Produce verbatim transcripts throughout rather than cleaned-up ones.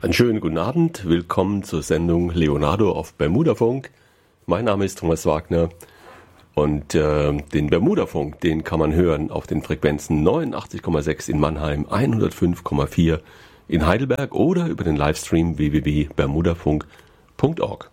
Einen schönen guten Abend, willkommen zur Sendung Leonardo auf Bermudafunk. Mein Name ist Thomas Wagner und äh, den Bermudafunk, den kann man hören auf den Frequenzen neunundachtzig Komma sechs in Mannheim, hundertfünf Komma vier in Heidelberg oder über den Livestream w w w punkt bermudafunk punkt org.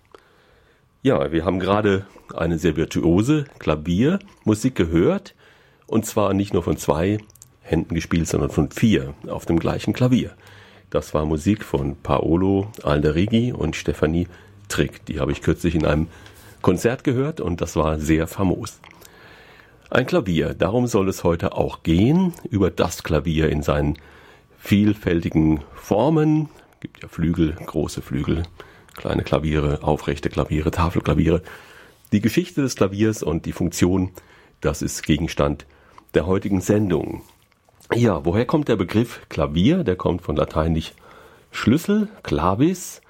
Ja, wir haben gerade eine sehr virtuose Klaviermusik gehört und zwar nicht nur von zwei Händen gespielt, sondern von vier auf dem gleichen Klavier. Das war Musik von Paolo Alderighi und Stefanie Trick. Die habe ich kürzlich in einem Konzert gehört und das war sehr famos. Ein Klavier, darum soll es heute auch gehen, über das Klavier in seinen vielfältigen Formen. Es gibt ja Flügel, große Flügel, kleine Klaviere, aufrechte Klaviere, Tafelklaviere. Die Geschichte des Klaviers und die Funktion, das ist Gegenstand der heutigen Sendung. Ja, woher kommt der Begriff Klavier? Der kommt von lateinisch Schlüssel, clavis.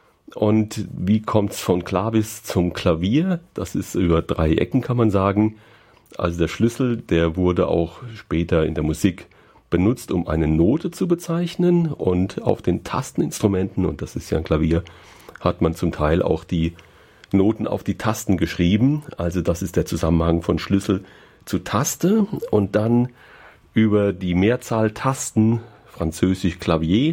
Und wie kommt es von clavis zum Klavier? Das ist über drei Ecken, kann man sagen. Also der Schlüssel, der wurde auch später in der Musik benutzt, um eine Note zu bezeichnen. Und auf den Tasteninstrumenten, und das ist ja ein Klavier, hat man zum Teil auch die Noten auf die Tasten geschrieben. Also das ist der Zusammenhang von Schlüssel zu Taste. Und dann über die Mehrzahl Tasten, französisch Clavier,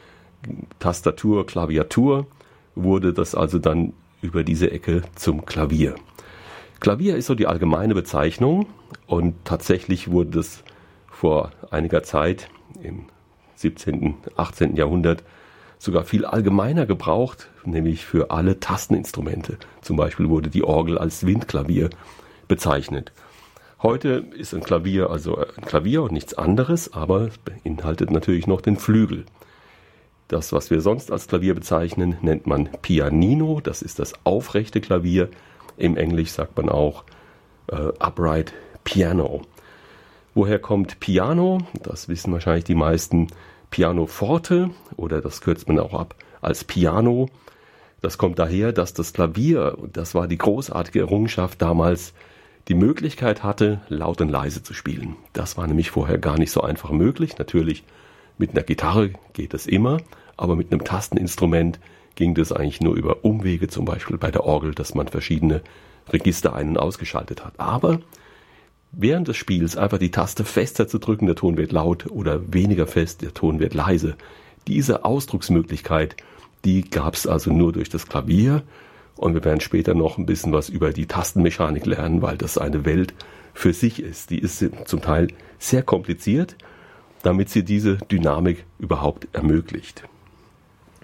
Tastatur, Klaviatur, wurde das also dann über diese Ecke zum Klavier. Klavier ist so die allgemeine Bezeichnung und tatsächlich wurde das vor einiger Zeit im siebzehnten, achtzehnten Jahrhundert sogar viel allgemeiner gebraucht, nämlich für alle Tasteninstrumente. Zum Beispiel wurde die Orgel als Windklavier bezeichnet. Heute ist ein Klavier also ein Klavier und nichts anderes, aber es beinhaltet natürlich noch den Flügel. Das, was wir sonst als Klavier bezeichnen, nennt man Pianino. Das ist das aufrechte Klavier. Im Englisch sagt man auch äh, upright piano. Woher kommt Piano? Das wissen wahrscheinlich die meisten. Pianoforte, oder das kürzt man auch ab als Piano. Das kommt daher, dass das Klavier, und das war die großartige Errungenschaft damals, die Möglichkeit hatte, laut und leise zu spielen. Das war nämlich vorher gar nicht so einfach möglich. Natürlich mit einer Gitarre geht das immer, aber mit einem Tasteninstrument ging das eigentlich nur über Umwege, zum Beispiel bei der Orgel, dass man verschiedene Register ein- und ausgeschaltet hat. Aber während des Spiels einfach die Taste fester zu drücken, der Ton wird laut, oder weniger fest, der Ton wird leise. Diese Ausdrucksmöglichkeit, die gab es also nur durch das Klavier. Und wir werden später noch ein bisschen was über die Tastenmechanik lernen, weil das eine Welt für sich ist. Die ist zum Teil sehr kompliziert, damit sie diese Dynamik überhaupt ermöglicht.